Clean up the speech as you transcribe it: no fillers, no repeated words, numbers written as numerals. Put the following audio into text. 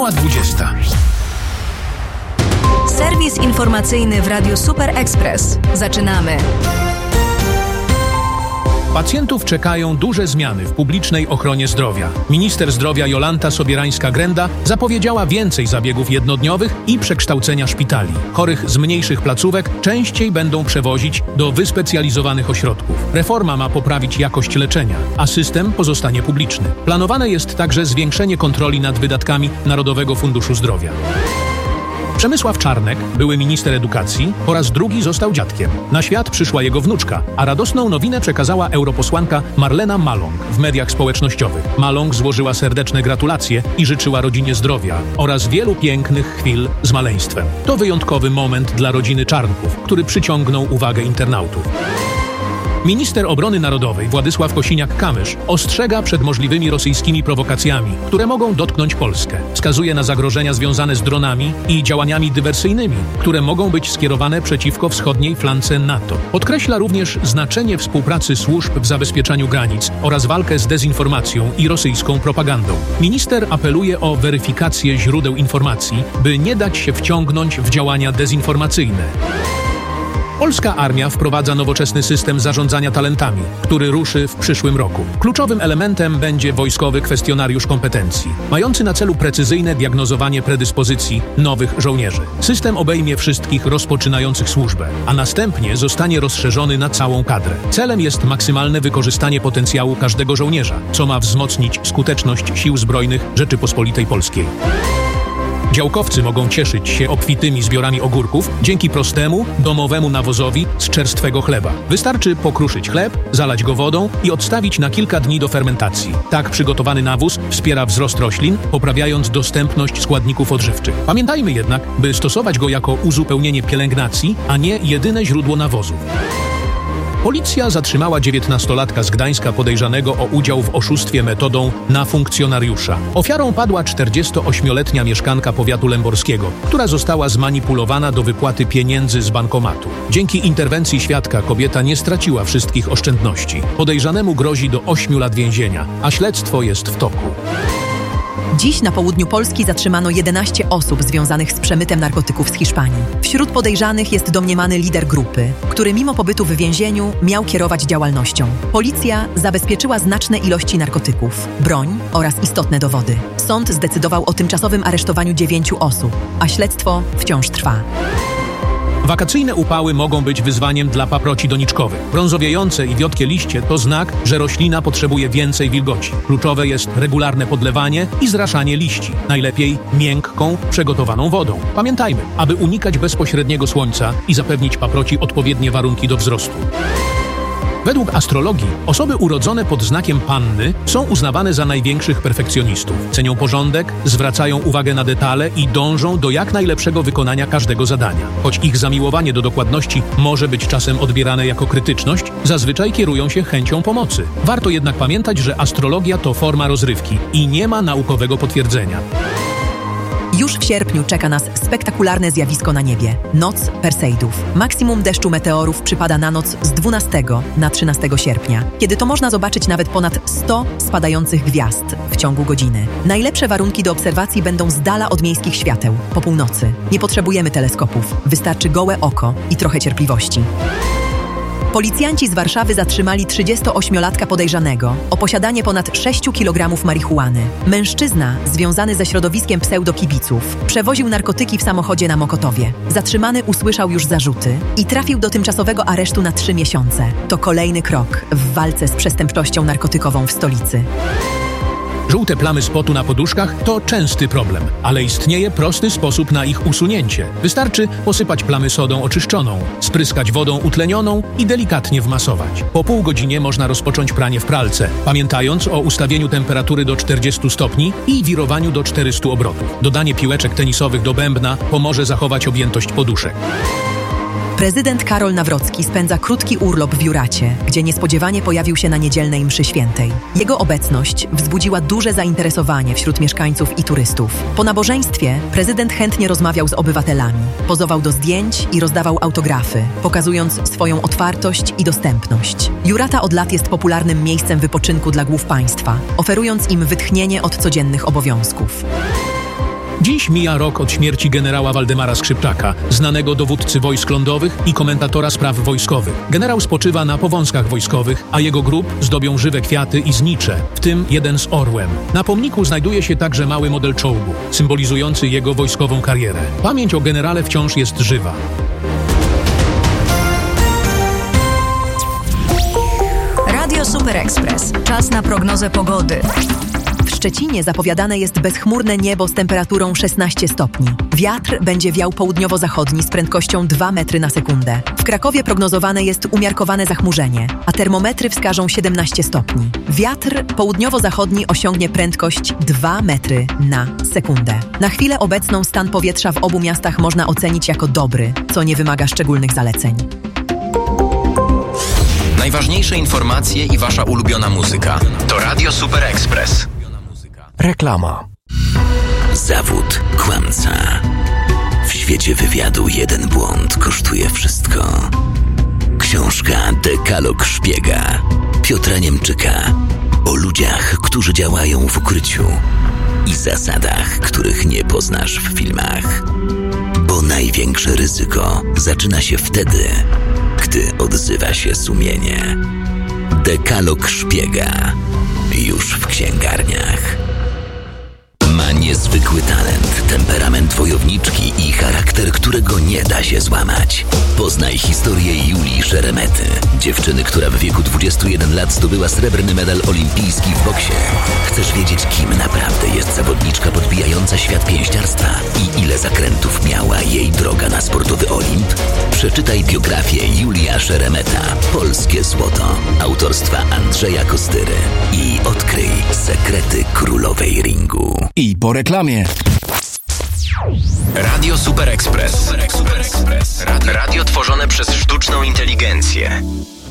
Minęła 20. Serwis informacyjny w Radiu Super Express. Zaczynamy. Pacjentów czekają duże zmiany w publicznej ochronie zdrowia. Minister zdrowia Jolanta Sobierańska-Grenda zapowiedziała więcej zabiegów jednodniowych i przekształcenia szpitali. Chorych z mniejszych placówek częściej będą przewozić do wyspecjalizowanych ośrodków. Reforma ma poprawić jakość leczenia, a system pozostanie publiczny. Planowane jest także zwiększenie kontroli nad wydatkami Narodowego Funduszu Zdrowia. Przemysław Czarnek, były minister edukacji, po raz drugi został dziadkiem. Na świat przyszła jego wnuczka, a radosną nowinę przekazała europosłanka Marlena Maląg w mediach społecznościowych. Maląg złożyła serdeczne gratulacje i życzyła rodzinie zdrowia oraz wielu pięknych chwil z maleństwem. To wyjątkowy moment dla rodziny Czarnków, który przyciągnął uwagę internautów. Minister obrony narodowej Władysław Kosiniak-Kamysz ostrzega przed możliwymi rosyjskimi prowokacjami, które mogą dotknąć Polskę. Wskazuje na zagrożenia związane z dronami i działaniami dywersyjnymi, które mogą być skierowane przeciwko wschodniej flance NATO. Podkreśla również znaczenie współpracy służb w zabezpieczaniu granic oraz walkę z dezinformacją i rosyjską propagandą. Minister apeluje o weryfikację źródeł informacji, by nie dać się wciągnąć w działania dezinformacyjne. Polska armia wprowadza nowoczesny system zarządzania talentami, który ruszy w przyszłym roku. Kluczowym elementem będzie wojskowy kwestionariusz kompetencji, mający na celu precyzyjne diagnozowanie predyspozycji nowych żołnierzy. System obejmie wszystkich rozpoczynających służbę, a następnie zostanie rozszerzony na całą kadrę. Celem jest maksymalne wykorzystanie potencjału każdego żołnierza, co ma wzmocnić skuteczność Sił Zbrojnych Rzeczypospolitej Polskiej. Działkowcy mogą cieszyć się obfitymi zbiorami ogórków dzięki prostemu, domowemu nawozowi z czerstwego chleba. Wystarczy pokruszyć chleb, zalać go wodą i odstawić na kilka dni do fermentacji. Tak przygotowany nawóz wspiera wzrost roślin, poprawiając dostępność składników odżywczych. Pamiętajmy jednak, by stosować go jako uzupełnienie pielęgnacji, a nie jedyne źródło nawozów. Policja zatrzymała 19-latka z Gdańska podejrzanego o udział w oszustwie metodą na funkcjonariusza. Ofiarą padła 48-letnia mieszkanka powiatu lęborskiego, która została zmanipulowana do wypłaty pieniędzy z bankomatu. Dzięki interwencji świadka kobieta nie straciła wszystkich oszczędności. Podejrzanemu grozi do 8 lat więzienia, a śledztwo jest w toku. Dziś na południu Polski zatrzymano 11 osób związanych z przemytem narkotyków z Hiszpanii. Wśród podejrzanych jest domniemany lider grupy, który mimo pobytu w więzieniu miał kierować działalnością. Policja zabezpieczyła znaczne ilości narkotyków, broń oraz istotne dowody. Sąd zdecydował o tymczasowym aresztowaniu 9 osób, a śledztwo wciąż trwa. Wakacyjne upały mogą być wyzwaniem dla paproci doniczkowych. Brązowiejące i wiotkie liście to znak, że roślina potrzebuje więcej wilgoci. Kluczowe jest regularne podlewanie i zraszanie liści. Najlepiej miękką, przygotowaną wodą. Pamiętajmy, aby unikać bezpośredniego słońca i zapewnić paproci odpowiednie warunki do wzrostu. Według astrologii osoby urodzone pod znakiem Panny są uznawane za największych perfekcjonistów. Cenią porządek, zwracają uwagę na detale i dążą do jak najlepszego wykonania każdego zadania. Choć ich zamiłowanie do dokładności może być czasem odbierane jako krytyczność, zazwyczaj kierują się chęcią pomocy. Warto jednak pamiętać, że astrologia to forma rozrywki i nie ma naukowego potwierdzenia. Już w sierpniu czeka nas spektakularne zjawisko na niebie – noc Perseidów. Maksimum deszczu meteorów przypada na noc z 12 na 13 sierpnia, kiedy to można zobaczyć nawet ponad 100 spadających gwiazd w ciągu godziny. Najlepsze warunki do obserwacji będą z dala od miejskich świateł, po północy. Nie potrzebujemy teleskopów, wystarczy gołe oko i trochę cierpliwości. Policjanci z Warszawy zatrzymali 38-latka podejrzanego o posiadanie ponad 6 kg marihuany. Mężczyzna, związany ze środowiskiem pseudokibiców, przewoził narkotyki w samochodzie na Mokotowie. Zatrzymany usłyszał już zarzuty i trafił do tymczasowego aresztu na 3 miesiące. To kolejny krok w walce z przestępczością narkotykową w stolicy. Żółte plamy z potu na poduszkach to częsty problem, ale istnieje prosty sposób na ich usunięcie. Wystarczy posypać plamy sodą oczyszczoną, spryskać wodą utlenioną i delikatnie wmasować. Po pół godzinie można rozpocząć pranie w pralce, pamiętając o ustawieniu temperatury do 40 stopni i wirowaniu do 400 obrotów. Dodanie piłeczek tenisowych do bębna pomoże zachować objętość poduszek. Prezydent Karol Nawrocki spędza krótki urlop w Juracie, gdzie niespodziewanie pojawił się na niedzielnej mszy świętej. Jego obecność wzbudziła duże zainteresowanie wśród mieszkańców i turystów. Po nabożeństwie prezydent chętnie rozmawiał z obywatelami, pozował do zdjęć i rozdawał autografy, pokazując swoją otwartość i dostępność. Jurata od lat jest popularnym miejscem wypoczynku dla głów państwa, oferując im wytchnienie od codziennych obowiązków. Dziś mija rok od śmierci generała Waldemara Skrzypczaka, znanego dowódcy wojsk lądowych i komentatora spraw wojskowych. Generał spoczywa na powązkach wojskowych, a jego grób zdobią żywe kwiaty i znicze, w tym jeden z orłem. Na pomniku znajduje się także mały model czołgu, symbolizujący jego wojskową karierę. Pamięć o generale wciąż jest żywa. Radio Super Express. Czas na prognozę pogody. W Szczecinie zapowiadane jest bezchmurne niebo z temperaturą 16 stopni. Wiatr będzie wiał południowo-zachodni z prędkością 2 metry na sekundę. W Krakowie prognozowane jest umiarkowane zachmurzenie, a termometry wskażą 17 stopni. Wiatr południowo-zachodni osiągnie prędkość 2 metry na sekundę. Na chwilę obecną stan powietrza w obu miastach można ocenić jako dobry, co nie wymaga szczególnych zaleceń. Najważniejsze informacje i wasza ulubiona muzyka to Radio Super Express. Reklama. Zawód kłamca. W świecie wywiadu jeden błąd kosztuje wszystko. Książka Dekalog szpiega Piotra Niemczyka o ludziach, którzy działają w ukryciu i zasadach, których nie poznasz w filmach. Bo największe ryzyko zaczyna się wtedy, gdy odzywa się sumienie. Dekalog szpiega już w księgarniach. Ma niezwykły talent, temperament wojowniczki i charakter, którego nie da się złamać. Poznaj historię Julii Szeremety, dziewczyny, która w wieku 21 lat zdobyła srebrny medal olimpijski w boksie. Chcesz wiedzieć, kim naprawdę jest zawodniczka podbijająca świat pięściarstwa i ile zakrętów miała jej droga na sportowy Olimp? Przeczytaj biografię Julia Szeremeta, Polskie Złoto, autorstwa Andrzeja Kostyry i odkryj sekrety królowej ringu. I po reklamie. Radio Super Express. Radio tworzone przez sztuczną inteligencję.